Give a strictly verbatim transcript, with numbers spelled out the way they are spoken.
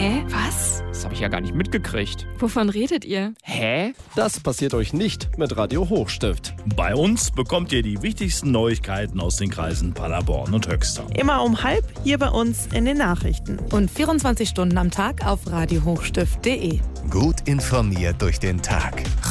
Hä? Was? Das habe ich ja gar nicht mitgekriegt. Wovon redet ihr? Hä? Das passiert euch nicht mit Radio Hochstift. Bei uns bekommt ihr die wichtigsten Neuigkeiten aus den Kreisen Paderborn und Höxter. Immer um halb hier bei uns in den Nachrichten. Und vierundzwanzig Stunden am Tag auf radio hochstift punkt de. Gut informiert durch den Tag.